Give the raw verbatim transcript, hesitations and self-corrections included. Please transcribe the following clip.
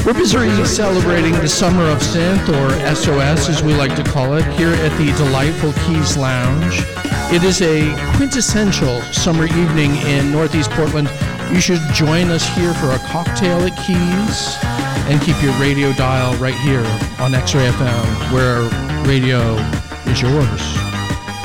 We're busy celebrating the Summer of Synth, or S O S as we like to call it, here at the delightful Keys Lounge. It is a quintessential summer evening in Northeast Portland. You should join us here for a cocktail at Keys and keep your radio dial right here on X-Ray F M, where radio is yours.